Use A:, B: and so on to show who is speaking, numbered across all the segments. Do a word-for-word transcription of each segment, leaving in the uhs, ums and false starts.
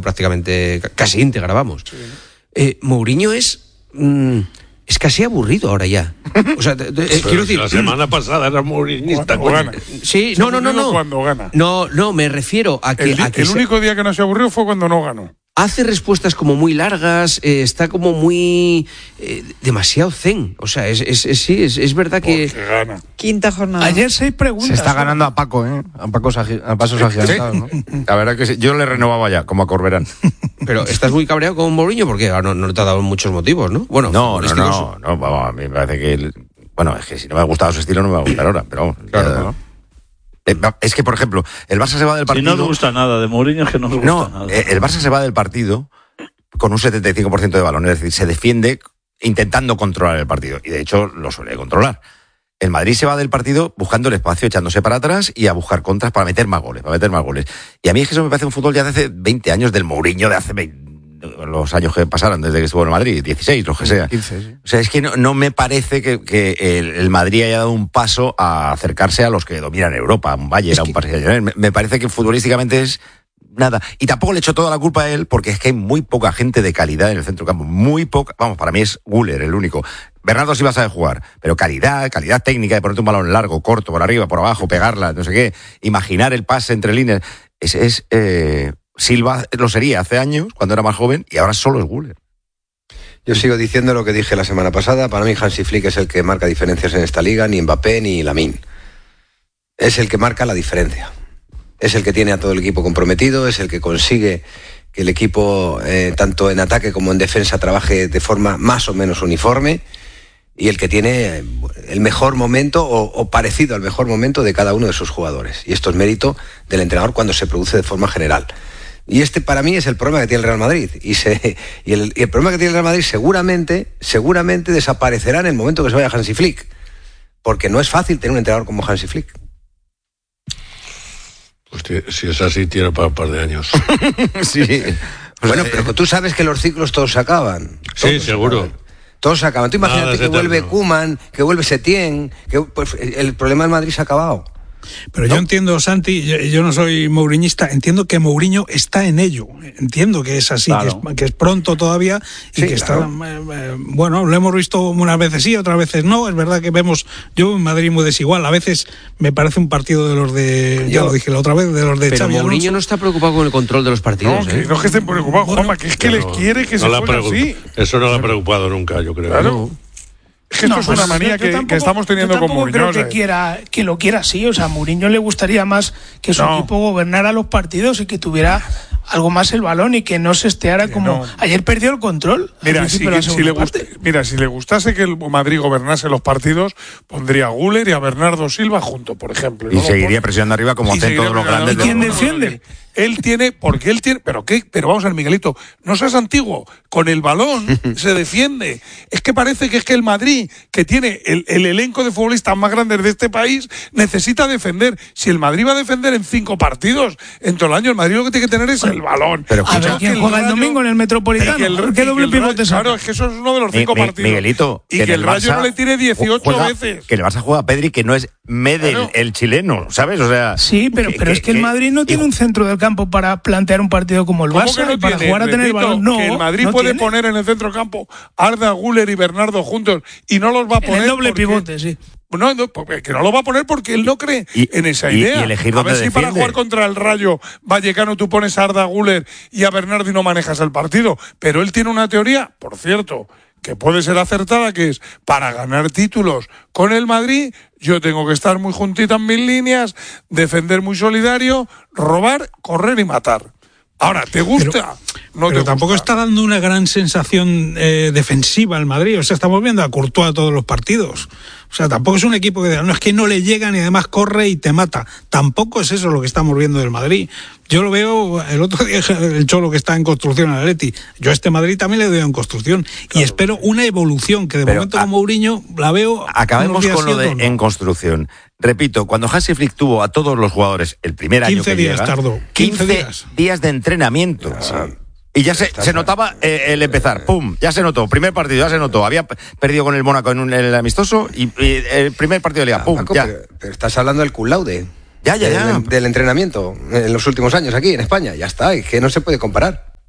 A: prácticamente casi íntegra, vamos. Sí. Eh, Mourinho es... Mmm, es casi aburrido ahora ya. O sea, de, de, eh, quiero decir,
B: la semana pasada era mourinhista.
A: Sí, no, no, no, no.
C: Cuando gana.
A: No, no, me refiero a que...
C: El,
A: a que
C: el
A: se...
C: único día que no se aburrió fue cuando no ganó.
A: Hace respuestas como muy largas, eh, está como muy... Eh, demasiado zen. O sea, es, es, es, sí, es, es verdad que...
C: Porque gana.
D: Quinta jornada.
E: Ayer seis preguntas.
F: Se está ganando a Paco, ¿eh? A, Paco, a pasos agigantados, ¿no?
G: La verdad que sí. Yo le renovaba ya, como a Corberán.
A: Pero estás muy cabreado con Mourinho porque no, no te ha dado muchos motivos, ¿no? Bueno,
G: no, no, no, no, vamos, a mí me parece que... El, bueno, es que si no me ha gustado su estilo, no me va a gustar ahora, pero vamos.
A: Claro,
G: ya,
A: ¿no?
G: Es que, por ejemplo, el Barça se va del partido...
B: Si no nos gusta nada de Mourinho, es que no nos gusta
G: no,
B: nada.
G: El Barça se va del partido con un setenta y cinco por ciento de balón, es decir, se defiende intentando controlar el partido, y de hecho lo suele controlar. El Madrid se va del partido buscando el espacio, echándose para atrás y a buscar contras para meter más goles, para meter más goles. Y a mí es que eso me parece un fútbol ya de hace veinte años, del Mourinho de hace veinte, los años que pasaron desde que estuvo en Madrid, dieciséis, los que sea.
F: quince, sí.
G: O sea, es que no, no me parece que, que el, el Madrid haya dado un paso a acercarse a los que dominan Europa, a un Bayern, a un Paris Saint-Germain. Me, me parece que futbolísticamente es nada. Y tampoco le echo toda la culpa a él, porque es que hay muy poca gente de calidad en el centro campo. Muy poca. Vamos, para mí es Güler el único. Bernardo sí va a saber jugar, pero calidad, calidad técnica de ponerte un balón largo, corto, por arriba, por abajo, pegarla, no sé qué, imaginar el pase entre líneas. Ese es, eh, Silva lo sería hace años, cuando era más joven, y ahora solo es Güler.
H: Yo sigo diciendo lo que dije la semana pasada. Para mí Hansi Flick es el que marca diferencias en esta liga, ni Mbappé ni Lamine. Es el que marca la diferencia. Es el que tiene a todo el equipo comprometido, es el que consigue que el equipo, eh, tanto en ataque como en defensa, trabaje de forma más o menos uniforme, y el que tiene el mejor momento o, o parecido al mejor momento de cada uno de sus jugadores. Y esto es mérito del entrenador cuando se produce de forma general. Y este para mí es el problema que tiene el Real Madrid. Y, se, y, el, y el problema que tiene el Real Madrid seguramente, seguramente desaparecerá en el momento que se vaya Hansi Flick. Porque no es fácil tener un entrenador como Hansi Flick.
B: Pues si es así, tiene para un par de años.
H: Sí. Bueno, pero tú sabes que los ciclos todos se acaban. Todos
B: sí, seguro.
H: Se acaban. Todos se acaban. Tú imagínate que vuelve Koeman, que vuelve Setién, que pues, el problema del Madrid se ha acabado.
E: Pero ¿no? Yo entiendo, Santi, yo, yo no soy mouriñista, entiendo que Mourinho está en ello, entiendo que es así, claro. que, es, que es pronto todavía y sí, que claro. está, eh, bueno, lo hemos visto unas veces sí, otras veces no, es verdad que vemos, yo en Madrid muy desigual, a veces me parece un partido de los de, yo, ya lo dije la otra vez, de los de
A: pero
E: Xavi
A: Mourinho
E: Alonso.
A: No está preocupado con el control de los partidos.
C: No,
A: ¿eh?
C: que, no es que estén preocupados, bueno, Juanma, que es que les quiere que no se juegue así.
B: Eso no le ha preocupado nunca, yo creo.
C: Claro.
B: No.
C: Es que esto no, es una manía que, tampoco, que estamos teniendo con Mourinho.
E: Yo tampoco creo que, quiera, que lo quiera así. O sea, a Mourinho le gustaría más que su no. equipo gobernara los partidos y que tuviera algo más el balón y que no se esteara como... No. Ayer perdió el control.
C: Mira, si, que, si le gusta, mira, si le gustase que el Madrid gobernase los partidos, pondría a Güler y a Bernardo Silva junto, por ejemplo.
G: Y, y seguiría presionando arriba como hacen todos los grandes.
C: ¿Y quién defiende? Él tiene, porque él tiene, pero qué, pero vamos a ver, Miguelito, no seas antiguo, con el balón se defiende. Es que parece que es que el Madrid, que tiene el, el elenco de futbolistas más grandes de este país, necesita defender. Si el Madrid va a defender en cinco partidos en todo el año, el Madrid lo que tiene que tener es el balón.
E: Pero a ver, ¿quién juega el, Rayo, el domingo en el Metropolitano?
C: El,
E: ¿Qué doble pivote saca?
C: Claro, es que eso es uno de los cinco
G: mi, mi,
C: partidos.
G: Miguelito,
C: y que, que el, el Rayo
G: Barça
C: no le tire dieciocho
G: juega,
C: veces.
G: Que el Barça juega a Pedri, que no es Medel, claro. el chileno, ¿sabes? O sea,
E: sí, pero,
G: que,
E: pero es que, que el Madrid no tiene un centro del campo para plantear un partido como el Barça,
C: no
E: para
C: tiene?
E: jugar a tener
C: Repito,
E: el balón. No,
C: que el Madrid
E: no
C: puede
E: tiene.
C: poner en el centro campo Arda, Güler y Bernardo juntos y no los va a poner.
E: En el doble
C: porque,
E: pivote, sí.
C: No, no, que no lo va a poner porque él no cree
G: y,
C: en esa
G: y,
C: idea.
G: Y elegir
C: a ver si
G: defiende.
C: para jugar contra el Rayo Vallecano tú pones a Arda, Güler y a Bernardo y no manejas el partido. Pero él tiene una teoría, por cierto, que puede ser acertada, que es para ganar títulos con el Madrid, yo tengo que estar muy juntita en mis líneas, defender muy solidario, robar, correr y matar. Ahora, ¿te gusta?
E: Pero,
C: no
E: pero
C: te
E: tampoco
C: gusta.
E: está dando una gran sensación eh, defensiva el Madrid. O sea, estamos viendo a Courtois todos los partidos. O sea, tampoco es un equipo que no es que no le llegan y además corre y te mata. Tampoco es eso lo que estamos viendo del Madrid. Yo lo veo, el otro día el Cholo que está en construcción al Atleti. Yo a este Madrid también le doy en construcción. Claro. Y espero una evolución, que de
G: pero
E: momento
G: a,
E: con Mourinho la veo...
G: Acabemos con lo de
E: no.
G: en construcción. Repito, cuando Hansi Flick tuvo a todos los jugadores el primer año que
E: días
G: llega,
E: tardó.
G: quince,
E: quince días.
G: días de entrenamiento. Sí. Y ya se, se notaba eh, el empezar, pum, ya se notó, primer partido, ya se notó, había perdido con el Mónaco en un, el amistoso y, y el primer partido de liga, pum,
H: Paco,
G: ya.
H: Pero, pero estás hablando del cum laude.
G: Ya, ya, ya.
H: Del, del entrenamiento en los últimos años aquí en España, ya está, es que no se puede comparar.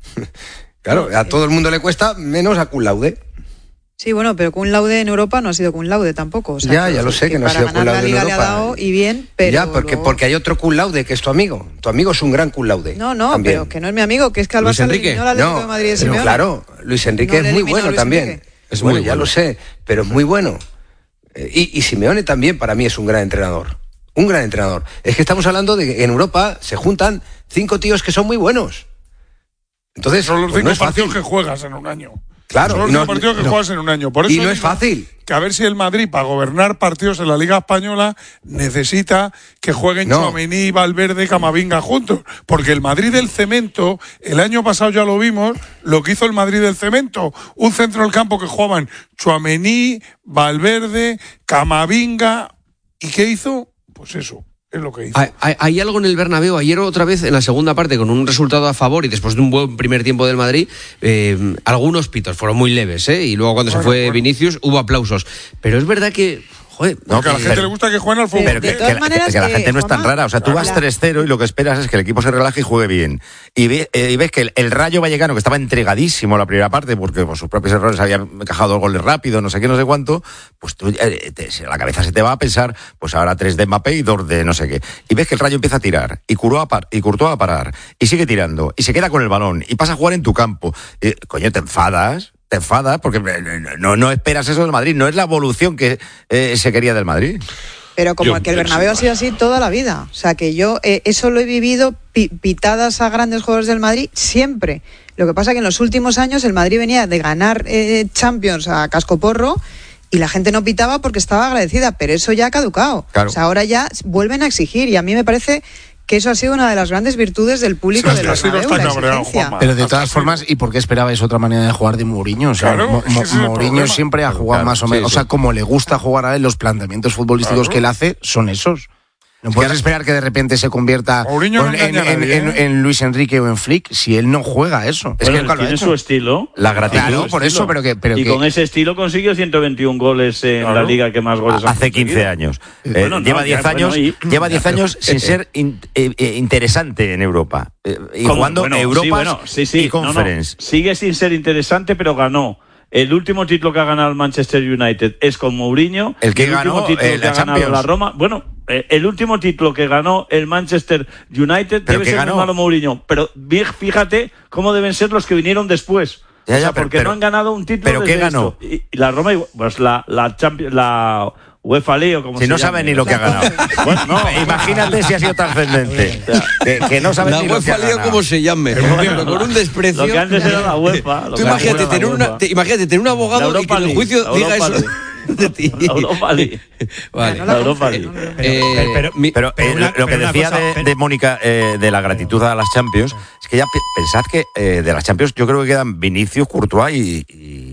H: Claro, a todo el mundo le cuesta, menos a cum laude.
D: Sí, bueno, pero cum laude en Europa no ha sido cum laude tampoco. O sea,
H: ya,
D: que,
H: ya lo sé, que, que no ha sido cum laude
D: la Liga
H: en
D: le ha
H: Europa.
D: dado y bien, pero...
H: Ya, porque,
D: luego...
H: porque hay otro cum laude que es tu amigo. Tu amigo es un gran cum laude.
D: No, no,
H: también.
D: pero que no es mi amigo, que es que al
A: Luis
D: Barça le
A: Enrique.
D: eliminó al Atlético
H: No,
D: de Madrid de
H: pero
D: Simeone.
H: claro, Luis Enrique
D: No
H: es
D: le
H: muy
D: eliminó
H: bueno
D: Luis
H: también.
D: Enrique.
A: Es
H: bueno,
A: muy
H: ya
A: bueno.
H: lo sé, pero es muy bueno. Eh, Y, y Simeone también para mí es un gran entrenador. Un gran entrenador. Es que estamos hablando de que en Europa se juntan cinco tíos que son muy buenos. Entonces,
C: Son los
H: pues
C: cinco
H: no es
C: partidos
H: fácil.
C: que juegas en un año.
H: Claro,
C: Son los
H: y no-
C: cinco partidos que
H: no.
C: juegas en un año. Por eso
H: Y no es
C: digo
H: fácil.
C: Que a ver si el Madrid, para gobernar partidos en la Liga Española, necesita que jueguen
H: No.
C: Tchouaméni, Valverde y Camavinga juntos. Porque el Madrid del cemento, el año pasado ya lo vimos, lo que hizo el Madrid del cemento. Un centro del campo que jugaban Tchouaméni, Valverde, Camavinga. ¿Y qué hizo? Pues eso. Es lo que hizo.
A: Hay, hay- hay algo en el Bernabéu, ayer otra vez en la segunda parte con un resultado a favor y después de un buen primer tiempo del Madrid, eh, algunos pitos fueron muy leves, ¿eh? Y luego cuando
C: Bueno,
A: se fue
C: bueno.
A: Vinicius hubo aplausos. Pero es verdad que, joder,
H: No,
C: Porque a la
H: que-
C: gente le gusta que jueguen al fútbol.
H: Pero
D: De
H: que,
D: todas
H: que la-
D: maneras,
G: que la
D: que,
G: gente no es tan
D: Juanma,
G: rara. O sea, tú vas
D: claro.
G: tres cero y lo que esperas es que el equipo se relaje y juegue bien. Y, ve- eh, y ves que el, el Rayo Vallecano, que estaba entregadísimo la primera parte, porque por sus propios errores había encajado dos goles rápido, no sé qué, no sé cuánto, pues tú, eh, te- se- la cabeza se te va a pensar, pues ahora tres de Mbappé y dos de no sé qué. Y ves que el Rayo empieza a tirar, y Courtois a, par- y Courtois a parar, y sigue tirando, y se queda con el balón, y pasa a jugar en tu campo. Y, coño, te enfadas. Te enfadas porque eh, no, no esperas eso del Madrid. No es la evolución que eh, se quería del Madrid.
D: Pero como
B: Yo
D: que el
B: pienso
D: Bernabéu ha
B: igual.
D: sido así toda la vida. O sea, que yo eh, eso lo he vivido pi- pitadas a grandes jugadores del Madrid siempre. Lo que pasa que en los últimos años el Madrid venía de ganar eh, Champions a cascoporro y la gente no pitaba porque estaba agradecida, pero eso ya ha caducado.
G: Claro.
D: O sea, ahora ya vuelven a exigir y a mí me parece que eso ha sido una de las grandes virtudes del público
C: Sí,
D: del
C: así no
D: Bernabéu,
C: está
D: la
C: cabreado,
D: exigencia.
C: Juanma.
F: Pero de
C: Hasta
F: todas
C: así.
F: formas, ¿y por qué esperabais otra manera de jugar de Mourinho? O sea,
C: Claro,
F: Mo-
C: es que
F: Mo-
C: ese es el
F: Mourinho
C: problema.
F: siempre ha jugado
G: Claro,
F: más o
G: sí,
F: menos.
G: sí.
F: O sea, como le gusta jugar a él, los planteamientos futbolísticos
C: Claro.
F: que él hace son esos. No puedes esperar que de repente se convierta
C: Mourinho no
F: en, en-
C: engaña a
F: en-
C: nadie,
F: en-
C: ¿eh?
F: en Luis Enrique o en Flick si él no juega eso. Es
B: Bueno,
F: que nunca lo ha
B: tiene
F: hecho.
B: su estilo.
G: La gratitud.
F: Claro, por eso, pero que- pero
B: y
F: que-
B: con ese estilo consiguió ciento veintiún goles en
C: Claro.
B: la liga que más goles ha
G: Hace quince
B: conseguido.
G: años. Eh,
B: Bueno, no,
G: lleva
B: ya,
G: diez
B: bueno,
G: años,
B: y-
G: lleva diez años sin ser in- eh, eh, interesante en Europa. Eh, y
B: ¿Cómo?
G: jugando
B: Bueno,
G: Europa
B: sí, bueno, sí, sí,
G: y
B: no, no.
G: Conference.
B: Sigue sin ser interesante, pero ganó. El último título que ha ganado el Manchester United es con Mourinho.
G: El que
B: último
G: ganó,
B: título
G: eh,
B: que
G: la
B: ha ganado
G: Champions.
B: la Roma. Bueno, eh, el último título que ganó el Manchester United
G: ¿Pero
B: debe
G: qué
B: ser
G: ganó?
B: muy malo Mourinho. Pero vi- fíjate cómo deben ser los que vinieron después.
G: Ya,
B: O sea,
G: ya, pero-
B: porque
G: pero-
B: no han ganado un título.
G: ¿pero qué
B: desde
G: ganó?
B: esto. Y, y la Roma, igual, pues la, la, Champions, la UEFA League o como
G: Si
B: se
G: no
B: llame.
G: sabe ni lo que ha ganado.
B: Bueno, no.
G: Imagínate si ha sido trascendente. Que, que no sabe
A: la
G: ni lo que
A: UEFA
G: ha
A: Liga
G: ganado.
A: como se llame, pero con un desprecio.
B: Lo que antes era la UEFA. lo
A: Tú
B: que antes
A: imagínate
B: era la
A: tener, una,
B: UEFA.
A: te- imagínate tener un
B: La
A: abogado y que
B: Europa
A: en el
B: League,
A: juicio
B: la
A: diga
B: Europa
A: eso de ti.
B: La Europa League.
A: Vale.
D: Ganó
B: La
D: la
B: Europa
D: Conference,
B: League.
D: ¿no?
A: Eh,
I: Pero- pero-
A: mi-
G: Pero,
I: Pero
G: eh,
I: una-
G: lo que
I: pero una
G: decía
I: cosa,
G: de,
I: pero-
G: de Mónica eh, de la gratitud a las Champions, es que ya pe- pensad que eh, de las Champions yo creo que quedan Vinicius, Courtois y,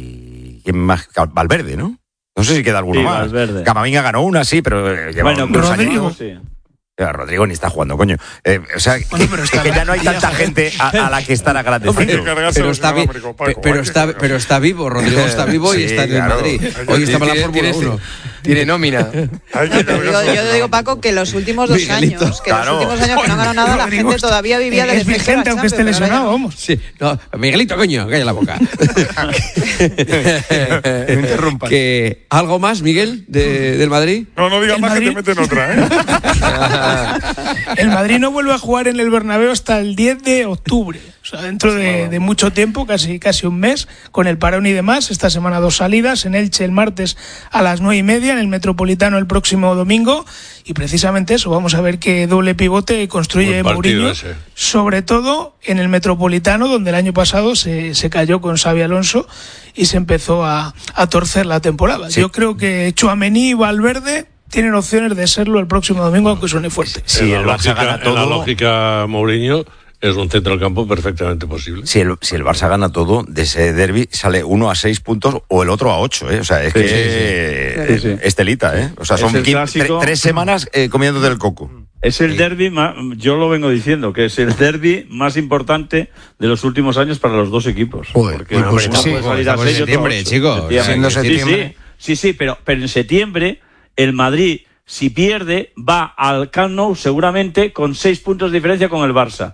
G: y ¿quién más? Valverde, ¿no? No sé si queda alguno
B: Sí,
G: más.
B: Valverde.
G: Camavinga ganó una, sí, pero eh, lleva
B: Bueno,
G: unos
E: Rodrigo.
G: años.
B: sí.
G: Eh, Rodrigo ni está jugando, coño. Eh, o sea,
E: Bueno, pero
G: es
E: está
G: que ya no hay
E: la-
G: tanta gente a, a la que estar
C: Hay
G: agradecido.
C: que cargarse
A: pero
C: los
A: está, vi-
C: inalámbricos, Paco,
A: pe- pero,
C: hay que
A: está,
C: cargarse.
A: pero está vivo, Rodrigo está vivo y
G: Sí,
A: está en el
G: claro.
A: Madrid. Hoy estaba en la
H: Tiene-
A: Fórmula
H: tiene-
A: uno.
H: Tiene nómina.
C: Hay que
D: Pero
C: cargarse
D: digo,
C: los
D: yo te digo,
C: inalámbricos.
D: Paco, que los últimos dos
A: Miguelito.
D: años, que
G: Claro.
D: los últimos años que no han ganado nada, la
E: Rodrigo
D: gente todavía vivía de
E: es vigente aunque esté lesionado, vamos.
A: Sí, no, Miguelito, coño, calla la boca.
F: No interrumpas.
A: Que, ¿algo más, Miguel, de- del Madrid?
C: No, no digas
E: El
C: más que te
E: Madrid-
C: meten otra, ¿eh?
E: El Madrid no vuelve a jugar en el Bernabéu hasta el diez de octubre. O sea, dentro de, de mucho tiempo, casi, casi un mes, con el parón y demás. Esta semana dos salidas, en Elche el martes a las nueve y media, en el Metropolitano el próximo domingo. Y precisamente eso, vamos a ver qué doble pivote construye
B: Buen partido
E: Mourinho.
B: ese.
E: Sobre todo en el Metropolitano, donde el año pasado se, se cayó con Xabi Alonso y se empezó a, a torcer la temporada. Yo creo que Tchouaméni y Valverde tienen opciones de serlo el próximo domingo, aunque suene fuerte.
G: Si
B: En
G: el
B: la
G: Barça
B: lógica-
G: gana
B: En la
G: todo,
B: lógica Mourinho es un centro del campo perfectamente posible.
G: si el, si el Barça gana todo, de ese derbi sale uno a seis puntos o el otro a ocho, ¿eh? O sea, es
B: Sí,
G: que
B: sí, sí.
G: eh,
B: Sí, sí.
G: es telita, ¿eh? O sea,
B: Es
G: son
B: el
G: quin-
B: clásico.
G: tre- tres semanas eh, comiéndote el coco.
B: Es el derby, ma- yo lo vengo diciendo, que es el derby más importante de los últimos años para los dos equipos.
F: Joder,
B: Porque
F: bueno,
B: uno
F: pues sí,
B: puede salir a
A: estamos en
B: seis y otro a
A: septiembre,
B: ocho.
A: chico.
B: Septiembre.
F: Siendo
B: Sí,
F: septiembre.
B: Sí, sí, sí, pero, pero en septiembre el Madrid, si pierde, va al Camp Nou seguramente con seis puntos de diferencia con el Barça.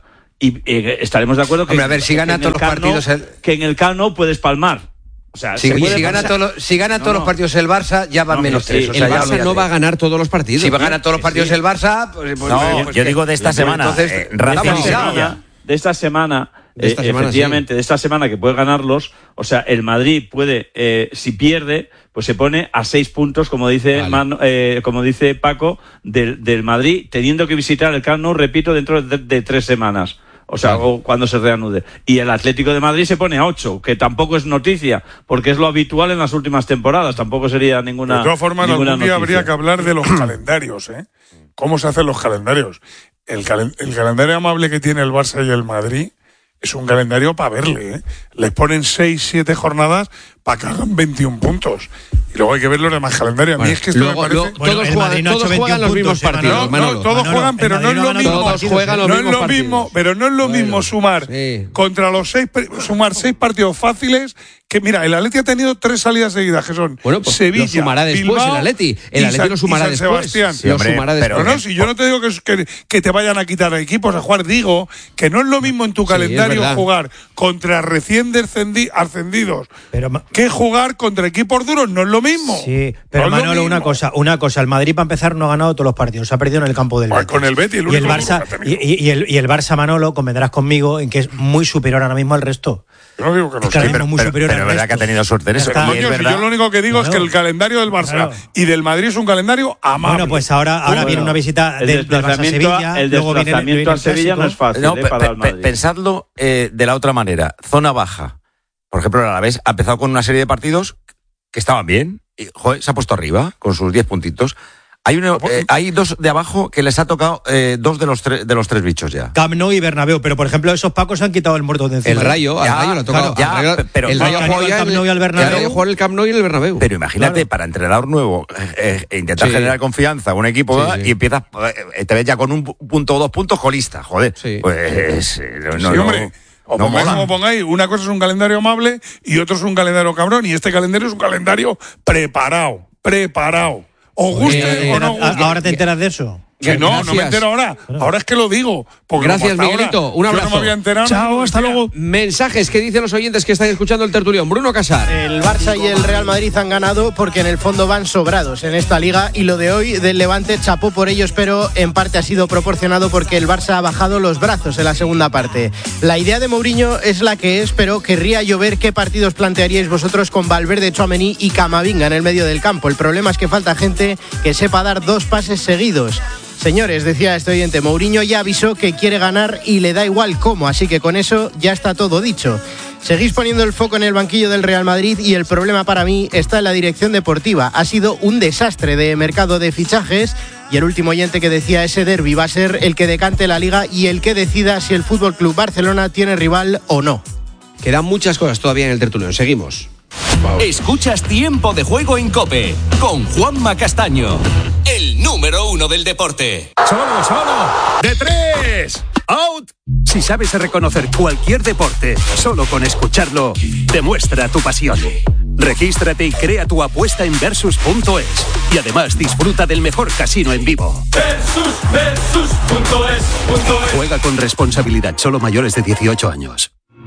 B: y eh, estaremos de acuerdo que,
H: Hombre, a ver, si gana
B: que en
H: todos
B: el
H: los
B: Camp Nou-
H: partidos el-
B: que en el Camp Nou puedes palmar. O sea,
H: Si,
B: se puede
H: si gana,
B: pasar-
H: todos los- si gana
B: No,
H: todos
B: no.
H: los partidos el Barça, ya va
B: No,
H: menos
B: pero
H: tres.
B: sí,
H: O
A: El
H: sea, ya
A: Barça
H: olvídate.
A: no va a ganar todos los partidos.
H: Si va a ganar todos los partidos
B: Sí.
H: el Barça, pues, pues,
G: No,
H: pues,
G: yo
H: que-
G: digo de esta
H: pues,
G: semana.
H: entonces,
G: eh,
H: de
G: Racing
B: de
H: esta
G: y
B: esta
H: semana.
G: Sevilla.
B: semana, de esta semana,
A: De esta
B: eh,
A: semana,
B: efectivamente, de esta semana que puede ganarlos, o sea, el Madrid puede, eh, si pierde, pues se pone a seis puntos, como dice
A: Vale.
B: Manu- eh, como dice Paco, del, del Madrid, teniendo que visitar el Camp Nou, repito, dentro de, de tres semanas. O sea,
A: Vale.
B: o cuando se reanude. Y el Atlético de Madrid se pone a ocho, que tampoco es noticia, porque es lo habitual en las últimas temporadas. Tampoco sería ninguna.
C: De todas formas,
B: ninguna
C: algún día
B: noticia.
C: habría que hablar de los calendarios, ¿eh? ¿Cómo se hacen los calendarios? El, calen- el calendario amable que tiene el Barça y el Madrid es un calendario para verle, ¿eh? Les ponen seis, siete jornadas para que hagan veintiún puntos. Y luego hay que ver los demás calendarios. A mí
A: Bueno,
C: es que esto
A: luego-
C: me parece...
A: luego-
E: Bueno,
A: todos
E: el
A: juegan,
E: Madrid no ha
A: todos
E: hecho
A: juegan los
E: veintiún
A: mismos
E: puntos,
A: partidos,
C: No, no,
A: Manolo.
C: todos
E: Manolo,
C: juegan,
E: el
C: pero no
E: Madrid
C: es
E: no
C: lo
E: ha ganado
C: mismo.
E: todos los
A: Todos juegan los
C: no es
A: mismos
C: lo
A: partidos.
C: mismo, pero no es lo mismo sumar
A: Sí.
C: contra los seis, sumar seis partidos fáciles. Que mira, el Atleti ha tenido tres salidas seguidas, que son
A: Bueno, pues
C: Sevilla,
A: lo sumará después
C: Bilbao
A: el Atleti. El
C: y
A: Atleti
C: San-
A: lo sumará
C: y San
A: después.
C: Sebastián.
G: Sí,
A: lo
G: hombre,
A: sumará
G: pero-
A: después.
C: No, no, si yo no te digo que, que, que te vayan a quitar equipos a jugar, digo que no es lo mismo en tu
A: Sí, es
C: calendario
A: verdad.
C: jugar contra recién descendi- ascendidos
I: Pero, ma-
C: que jugar contra equipos duros, no es lo mismo.
I: sí, pero
C: No es lo
I: Manolo, una
C: mismo.
I: cosa, una cosa, el Madrid para empezar no ha ganado todos los partidos, se ha perdido en el campo del
C: Pues
I: Betis.
C: con el Betis, el
I: y el
C: único
I: Barça
C: que ha
I: y,
C: tenido.
I: y- y el, y el Barça, Manolo, convendrás conmigo en que es muy superior ahora mismo al resto.
C: Yo no digo que no
I: Es que ahora
C: sea.
I: mismo muy
G: pero,
I: superior
G: pero
I: al
G: es verdad
I: resto.
G: que ha tenido suerte en
I: Ya
G: eso.
I: está.
G: Y
C: Coño,
G: es
C: si
G: verdad.
C: yo lo único que digo es que
I: Claro.
C: el calendario del Barça
I: Claro.
C: y del Madrid es un calendario amable.
I: Bueno, pues ahora, ahora
B: Bueno,
I: viene una visita
B: el
I: del, del Barça a
B: desplazamiento a-
I: Sevilla,
B: el
I: luego viene,
B: desplazamiento
I: viene
B: a
I: el
B: Sevilla no es
I: clásico.
B: fácil
G: No,
B: eh,
G: pe-
B: para el
G: pe-
B: Madrid.
G: pensadlo eh, de la otra manera. Zona baja. Por ejemplo, el Alavés ha empezado con una serie de partidos que estaban bien. Y, joder, se ha puesto arriba con sus diez puntitos. Hay, uno, eh, hay dos de abajo que les ha tocado eh, dos de los, tre- de los tres bichos ya.
I: Camp Nou y Bernabéu, pero por ejemplo esos pacos han quitado el muerto de encima.
A: El Rayo, al
G: Ya,
A: Rayo lo ha tocado.
G: claro,
A: al
G: ya,
A: Rayo-
G: pero-
A: el Rayo
I: han
A: ha jugado
I: ido
A: ya
I: al
A: en
I: Camp Nou y al
A: el
I: Bernabéu.
A: el Rayo jugó en el Camp Nou y en el Bernabéu.
G: Pero imagínate,
I: Claro.
G: para entrenador nuevo, eh, eh, e intentar
A: Sí.
G: generar confianza a un equipo
A: Sí,
G: ¿verdad?
A: sí.
G: y empiezas, eh, te ves ya con un pu- punto o dos puntos colista, joder.
A: Sí.
G: Pues eh, no,
C: Sí,
G: no,
C: hombre. O
G: no
C: pongáis
G: mola.
C: como pongáis, una cosa es un calendario amable y otro es un calendario cabrón. Y este calendario es un calendario preparado, preparado. Os guste
A: Eh,
C: o no
I: Ahora-
C: guste.
I: ahora te enteras de eso.
C: Que no, no me
A: Gracias.
C: entero ahora. Ahora es que lo digo. Porque
A: Gracias,
C: como hasta
A: Miguelito.
C: ahora
A: Un
C: yo
A: abrazo.
C: no me había enterado.
E: Chao,
C: no
E: hasta
C: decía.
E: luego.
A: Mensajes que dicen los oyentes que están escuchando el tertulión. Bruno Casar.
J: El Barça y el Real Madrid han ganado porque en el fondo van sobrados en esta liga y lo de hoy del Levante chapó por ellos, pero en parte ha sido proporcionado porque el Barça ha bajado los brazos en la segunda parte. La idea de Mourinho es la que es, pero querría yo ver qué partidos plantearíais vosotros con Valverde, Tchouaméni y Camavinga en el medio del campo. El problema es que falta gente que sepa dar dos pases seguidos. Señores, decía este oyente, Mourinho ya avisó que quiere ganar y le da igual cómo, así que con eso ya está todo dicho. Seguís poniendo el foco en el banquillo del Real Madrid y el problema para mí está en la dirección deportiva. Ha sido un desastre de mercado de fichajes y el último oyente que decía ese derbi va a ser el que decante la liga y el que decida si el F C Barcelona tiene rival o no.
A: Quedan muchas cosas todavía en el tertulión. Seguimos.
K: Escuchas Tiempo de Juego en COPE con Juanma Castaño, el número uno del deporte.
L: Solo, solo. De tres. Out. Si sabes reconocer cualquier deporte, solo con escucharlo, demuestra tu pasión. Regístrate y crea tu apuesta en versus punto es. Y además disfruta del mejor casino en vivo.
M: Versus, versus punto es, punto es.
L: Juega con responsabilidad, solo mayores de dieciocho años.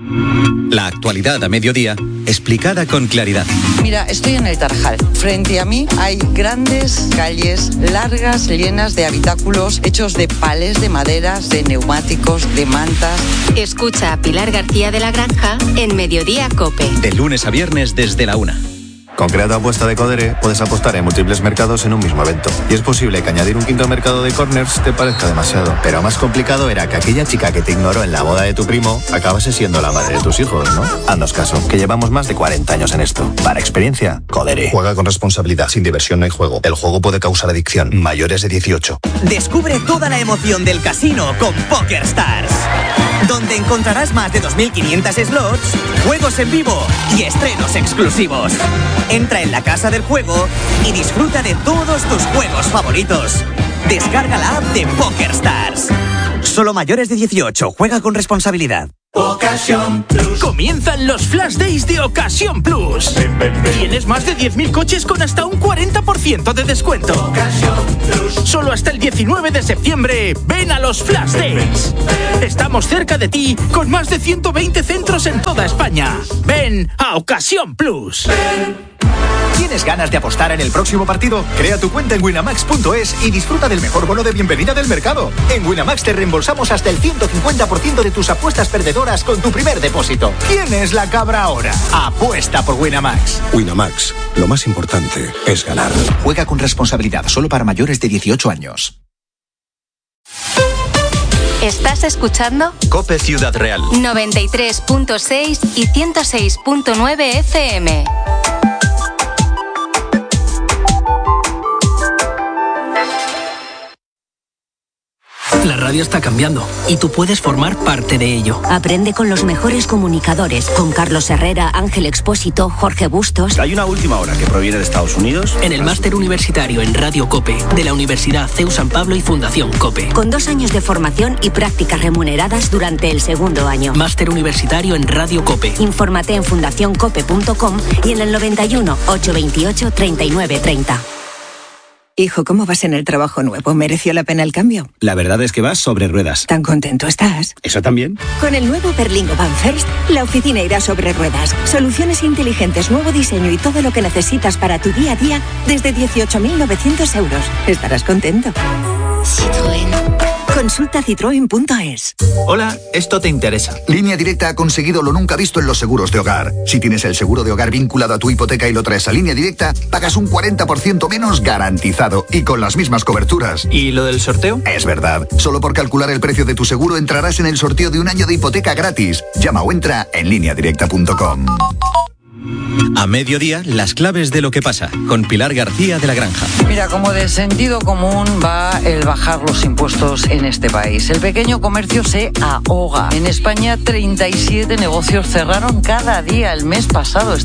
N: La actualidad a mediodía, explicada con claridad.
O: Mira, estoy en el Tarjal. Frente a mí hay grandes calles largas, llenas de habitáculos hechos de palés, de maderas, de neumáticos, de mantas.
P: Escucha a Pilar García de la Granja en Mediodía COPE.
N: De lunes a viernes desde la una.
Q: Con Creado Apuesta de Codere puedes apostar en múltiples mercados en un mismo evento. Y es posible que añadir un quinto mercado de corners te parezca demasiado. Pero más complicado era que aquella chica que te ignoró en la boda de tu primo acabase siendo la madre de tus hijos, ¿no? Haznos caso, que llevamos más de cuarenta años en esto. Para experiencia, Codere. Juega con responsabilidad. Sin diversión no hay juego. El juego puede causar adicción. Mayores de dieciocho.
R: Descubre toda la emoción del casino con PokerStars, donde encontrarás más de dos mil quinientos slots, juegos en vivo y estrenos exclusivos. Entra en la casa del juego y disfruta de todos tus juegos favoritos. Descarga la app de PokerStars. Solo mayores de dieciocho. Juega con responsabilidad.
M: Ocasión Plus.
R: Comienza
S: Comienzan los Flash Days de Ocasión Plus. Tienes más de diez mil coches con hasta un cuarenta por ciento de descuento. Solo hasta el diecinueve de septiembre, ven a los Flash Days. Estamos cerca de ti con más de ciento veinte centros en toda España. Ven a Ocasión Plus.
T: ¿Tienes ganas de apostar en el próximo partido? Crea tu cuenta en winamax punto es y disfruta del mejor bono de bienvenida del mercado. En Winamax te reembolsamos hasta el ciento cincuenta por ciento de tus apuestas perdedoras con tu primer depósito. ¿Quién es la cabra ahora? Apuesta por Winamax.
U: Winamax, lo más importante es ganar.
T: Juega con responsabilidad, solo para mayores de dieciocho años.
P: ¿Estás escuchando?
N: COPE Ciudad Real.
P: noventa y tres punto seis y ciento seis punto nueve F M.
V: La radio está cambiando y tú puedes formar parte de ello.
W: Aprende con los mejores comunicadores, con Carlos Herrera, Ángel Expósito, Jorge Bustos.
N: Hay una última hora que proviene de Estados Unidos.
V: En el máster universitario en Radio COPE de la Universidad C E U San Pablo y Fundación COPE.
W: Con dos años de formación y prácticas remuneradas durante el segundo año.
V: Máster universitario en Radio COPE.
W: Infórmate en fundación cope punto com y en el noventa y uno, ochocientos veintiocho, treinta y nueve treinta.
X: Hijo, ¿cómo vas en el trabajo nuevo? ¿Mereció la pena el cambio?
N: La verdad es que vas sobre ruedas.
X: ¿Tan contento estás?
N: ¿Eso también?
X: Con el nuevo Berlingo Van First, la oficina irá sobre ruedas. Soluciones inteligentes, nuevo diseño y todo lo que necesitas para tu día a día desde dieciocho mil novecientos euros. Estarás contento. Citroën. Consulta citroen punto es.
T: Hola, esto te interesa.
Y: Línea Directa ha conseguido lo nunca visto en los seguros de hogar. Si tienes el seguro de hogar vinculado a tu hipoteca y lo traes a Línea Directa, pagas un cuarenta por ciento menos garantizado y con las mismas coberturas.
T: ¿Y lo del sorteo?
Y: Es verdad. Solo por calcular el precio de tu seguro entrarás en el sorteo de un año de hipoteca gratis. Llama o entra en línea directa punto com.
N: A mediodía, las claves de lo que pasa, con Pilar García de la Granja.
O: Mira, como de sentido común va el bajar los impuestos en este país. El pequeño comercio se ahoga. En España, treinta y siete negocios cerraron cada día el mes pasado.